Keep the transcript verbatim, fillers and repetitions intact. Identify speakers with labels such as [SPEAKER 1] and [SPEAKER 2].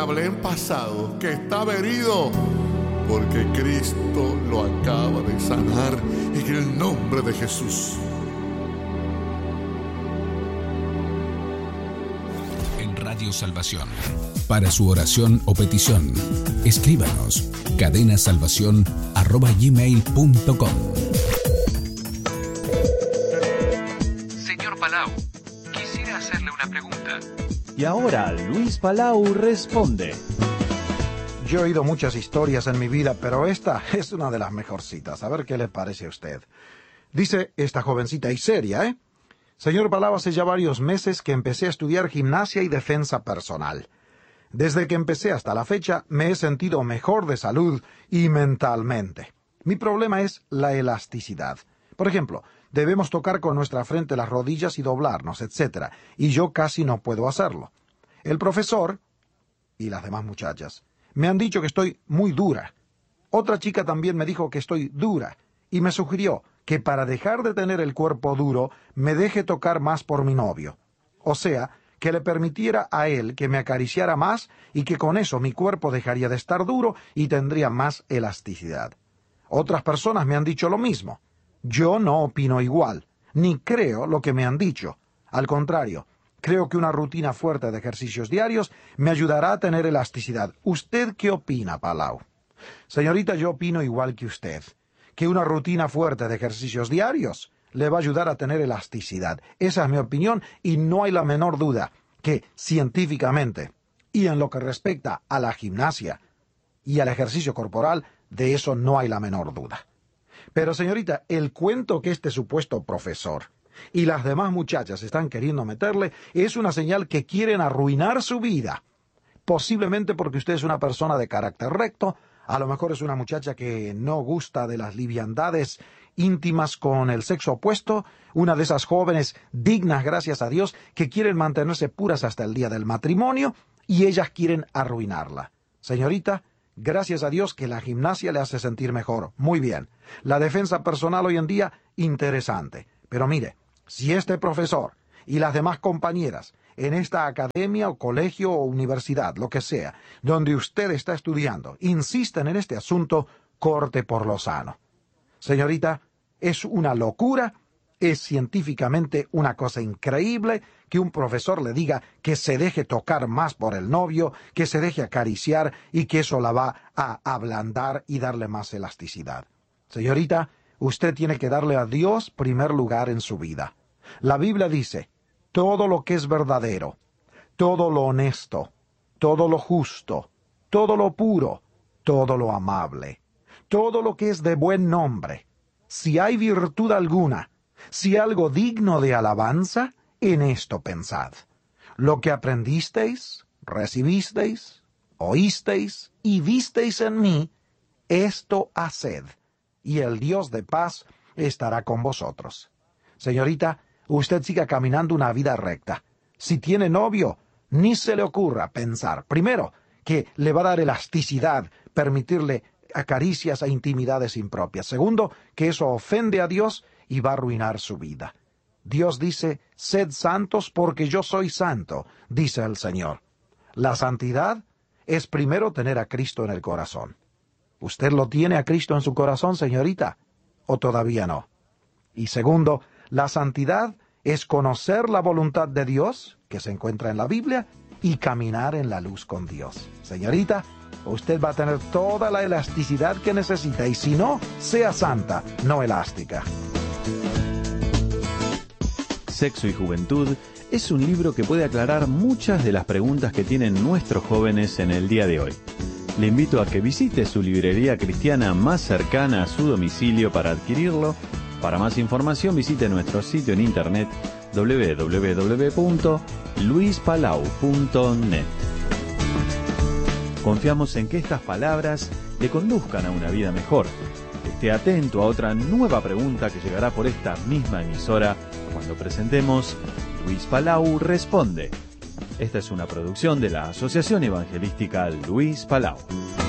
[SPEAKER 1] Hablé en pasado, que estaba herido, porque Cristo lo acaba de sanar en el nombre de Jesús.
[SPEAKER 2] En Radio Salvación. Para su oración o petición, escríbanos cadenasalvación arroba gmail punto com.
[SPEAKER 3] Señor Palau, quisiera hacerle una pregunta.
[SPEAKER 4] Y ahora Luis Palau responde.
[SPEAKER 5] Yo he oído muchas historias en mi vida, pero esta es una de las mejorcitas. A ver qué le parece a usted. Dice esta jovencita y seria, ¿eh? Señor Palau, hace ya varios meses que empecé a estudiar gimnasia y defensa personal. Desde que empecé hasta la fecha me he sentido mejor de salud y mentalmente. Mi problema es la elasticidad. Por ejemplo, debemos tocar con nuestra frente las rodillas y doblarnos, etcétera, y yo casi no puedo hacerlo. El profesor y las demás muchachas me han dicho que estoy muy dura. Otra chica también me dijo que estoy dura y me sugirió que para dejar de tener el cuerpo duro me deje tocar más por mi novio. O sea, que le permitiera a él que me acariciara más y que con eso mi cuerpo dejaría de estar duro y tendría más elasticidad. Otras personas me han dicho lo mismo. Yo no opino igual, ni creo lo que me han dicho. Al contrario, creo que una rutina fuerte de ejercicios diarios me ayudará a tener elasticidad. ¿Usted qué opina, Palau? Señorita, yo opino igual que usted, que una rutina fuerte de ejercicios diarios le va a ayudar a tener elasticidad. Esa es mi opinión y no hay la menor duda que científicamente y en lo que respecta a la gimnasia y al ejercicio corporal, de eso no hay la menor duda. Pero señorita, el cuento que este supuesto profesor y las demás muchachas están queriendo meterle es una señal que quieren arruinar su vida. Posiblemente porque usted es una persona de carácter recto, a lo mejor es una muchacha que no gusta de las liviandades íntimas con el sexo opuesto, una de esas jóvenes dignas, gracias a Dios, que quieren mantenerse puras hasta el día del matrimonio y ellas quieren arruinarla. Señorita, gracias a Dios que la gimnasia le hace sentir mejor. Muy bien. La defensa personal hoy en día, interesante. Pero mire, si este profesor y las demás compañeras en esta academia o colegio o universidad, lo que sea, donde usted está estudiando, insisten en este asunto, corte por lo sano. Señorita, es una locura, es científicamente una cosa increíble que un profesor le diga que se deje tocar más por el novio, que se deje acariciar y que eso la va a ablandar y darle más elasticidad. Señorita, usted tiene que darle a Dios primer lugar en su vida. La Biblia dice, todo lo que es verdadero, todo lo honesto, todo lo justo, todo lo puro, todo lo amable, todo lo que es de buen nombre, si hay virtud alguna, si algo digno de alabanza, en esto pensad. Lo que aprendisteis, recibisteis, oísteis y visteis en mí, esto haced, y el Dios de paz estará con vosotros. Señorita, usted siga caminando una vida recta. Si tiene novio, ni se le ocurra pensar, primero, que le va a dar elasticidad, permitirle acaricias e intimidades impropias. Segundo, que eso ofende a Dios y va a arruinar su vida. Dios dice, sed santos porque yo soy santo, dice el Señor. La santidad es primero tener a Cristo en el corazón. ¿Usted lo tiene a Cristo en su corazón, señorita? ¿O todavía no? Y segundo, la santidad es conocer la voluntad de Dios, que se encuentra en la Biblia, y caminar en la luz con Dios. Señorita, usted va a tener toda la elasticidad que necesita, y si no, sea santa, no elástica.
[SPEAKER 4] Sexo y Juventud es un libro que puede aclarar muchas de las preguntas que tienen nuestros jóvenes en el día de hoy. Le invito a que visite su librería cristiana más cercana a su domicilio para adquirirlo. Para más información visite nuestro sitio en internet doble u doble u doble u punto luis palau punto net. Confiamos en que estas palabras le conduzcan a una vida mejor. Esté atento a otra nueva pregunta que llegará por esta misma emisora cuando presentemos Luis Palau Responde. Esta es una producción de la Asociación Evangelística Luis Palau.